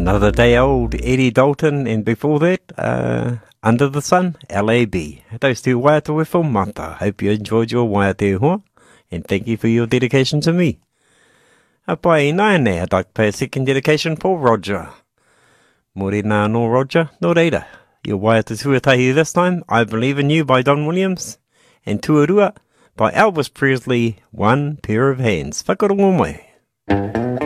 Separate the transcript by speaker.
Speaker 1: Another day old, Eddie Dalton, and before that, Under the Sun, LAB. Those two waiata with mata. Hope you enjoyed your waiata hoa, and thank you for your dedication to me. Pai nāne, I'd like to pay a second dedication for Roger. Morena no Roger, no reira. Your waiata tuatahi this time, I Believe in You by Don Williams, and Tuarua by Elvis Presley, One Pair of Hands. Whakarongo mai.